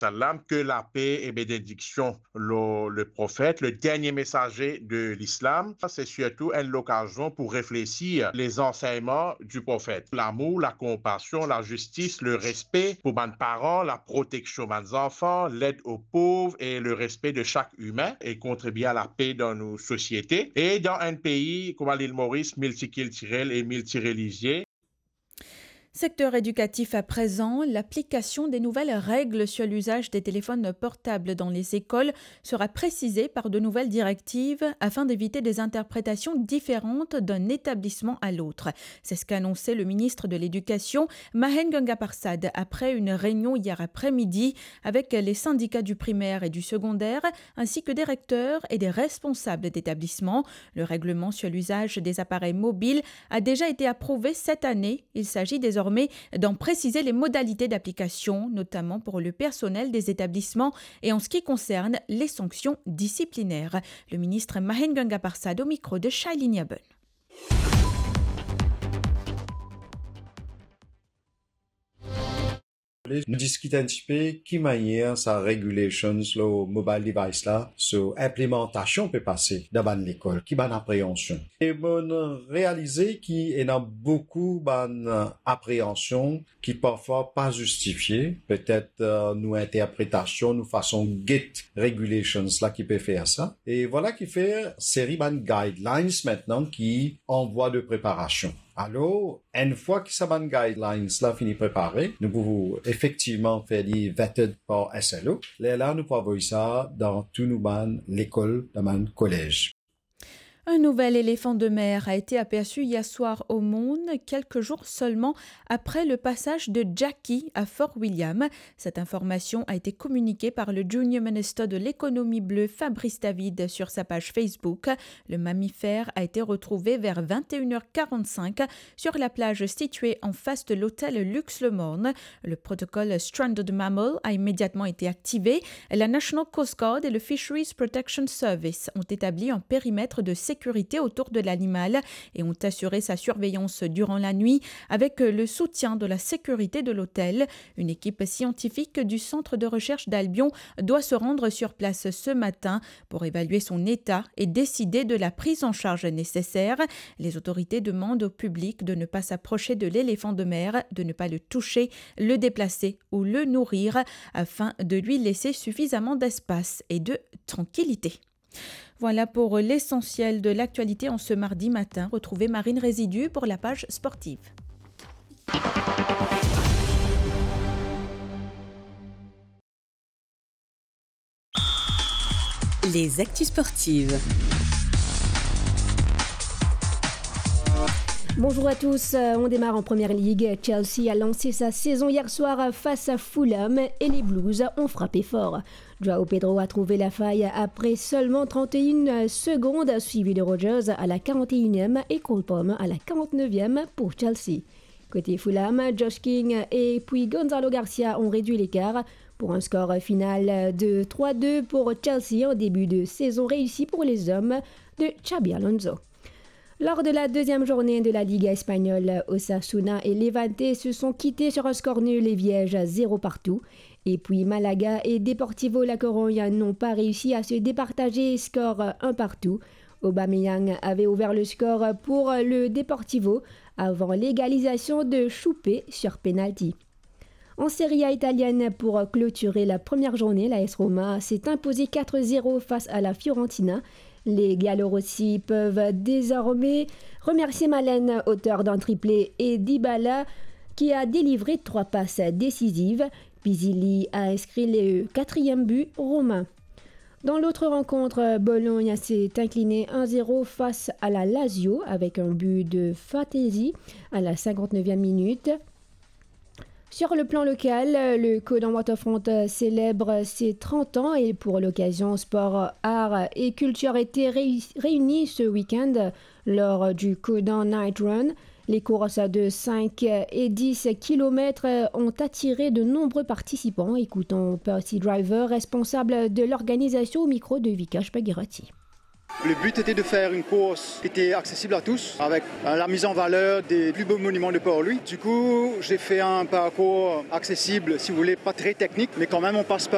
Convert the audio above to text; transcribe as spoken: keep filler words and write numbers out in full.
sallam, que la paix et bénédiction le, le prophète, le dernier messager de l'islam. C'est surtout une occasion pour réfléchir les enseignements du prophète. L'amour, la compassion, la justice, le respect pour mes parents, la protection de mes enfants, l'aide aux pauvres et le respect de chaque humain et contribuer à la paix dans nos sociétés. Et dans un pays comme l'île Maurice, multiculturel et multireligieux. Secteur éducatif à présent, l'application des nouvelles règles sur l'usage des téléphones portables dans les écoles sera précisée par de nouvelles directives afin d'éviter des interprétations différentes d'un établissement à l'autre. C'est ce qu'a annoncé le ministre de l'Éducation, Mahen Gangaparsad, après une réunion hier après-midi avec les syndicats du primaire et du secondaire, ainsi que des recteurs et des responsables d'établissements. Le règlement sur l'usage des appareils mobiles a déjà été approuvé cette année. Il s'agit désormais d'en préciser les modalités d'application, notamment pour le personnel des établissements et en ce qui concerne les sanctions disciplinaires. Le ministre Mahen Gangaparsad au micro de Shailin Yabun. Nous discutons un petit peu qui manière sa regulations le mobile device là, sur implémentation peut passer dans l'école, qui bonne appréhension. Et bon réaliser qu'il y a beaucoup bonne appréhension qui parfois pas justifiée, peut-être euh, nous interprétation, nous façon get regulations là qui peut faire ça. Et voilà qui fait série bonne guidelines maintenant qui en voie de préparation. Alors, une fois que ces guidelines là fini préparé, nous pouvons effectivement faire des vetted par S L O. Là, nous pouvons voir ça dans tout nous ban l'école, dans le collège. Un nouvel éléphant de mer a été aperçu hier soir au Monde, quelques jours seulement après le passage de Jackie à Fort William. Cette information a été communiquée par le Junior Minister de l'économie bleue Fabrice David sur sa page Facebook. Le mammifère a été retrouvé vers vingt et une heures quarante-cinq sur la plage située en face de l'hôtel Lux Le Morne. Le protocole Stranded Mammal a immédiatement été activé. La National Coast Guard et le Fisheries Protection Service ont établi un périmètre de sécurité sécurité autour de l'animal et ont assuré sa surveillance durant la nuit avec le soutien de la sécurité de l'hôtel. Une équipe scientifique du centre de recherche d'Albion doit se rendre sur place ce matin pour évaluer son état et décider de la prise en charge nécessaire. Les autorités demandent au public de ne pas s'approcher de l'éléphant de mer, de ne pas le toucher, le déplacer ou le nourrir afin de lui laisser suffisamment d'espace et de tranquillité. Voilà pour l'essentiel de l'actualité en ce mardi matin. Retrouvez Marine Résidu pour la page sportive. Les actus sportives. Bonjour à tous, on démarre en Première Ligue. Chelsea a lancé sa saison hier soir face à Fulham et les Blues ont frappé fort. João Pedro a trouvé la faille après seulement trente et une secondes, suivi de Rogers à la quarante et unième et Cole Palmer à la quarante-neuvième pour Chelsea. Côté Fulham, Josh King et puis Gonzalo Garcia ont réduit l'écart pour un score final de trois deux pour Chelsea en début de saison réussi pour les hommes de Xabi Alonso. Lors de la deuxième journée de la Liga espagnole, Osasuna et Levante se sont quittés sur un score nul et Viège à zéro partout. Et puis Malaga et Deportivo La Coruña n'ont pas réussi à se départager, score un partout. Aubameyang avait ouvert le score pour le Deportivo avant l'égalisation de Choupé sur penalty. En Serie A italienne, pour clôturer la première journée, l'A S Roma s'est imposé quatre zéro face à la Fiorentina. Les Giallorossi peuvent désormais remercier Malen, auteur d'un triplé, et Dybala, qui a délivré trois passes décisives. Pisilli a inscrit le quatrième but romain. Dans l'autre rencontre, Bologne s'est incliné un zéro face à la Lazio avec un but de Fatesi à la cinquante-neuvième minute. Sur le plan local, le Codan Waterfront célèbre ses trente ans et pour l'occasion, sport, art et culture étaient réunis ce week-end lors du Codan Night Run. Les courses de cinq et dix kilomètres ont attiré de nombreux participants. Écoutons Percy Driver, responsable de l'organisation au micro de Vikash Bagherati. Le but était de faire une course qui était accessible à tous, avec la mise en valeur des plus beaux monuments de Port-Louis. Du coup, j'ai fait un parcours accessible, si vous voulez, pas très technique, mais quand même on passe par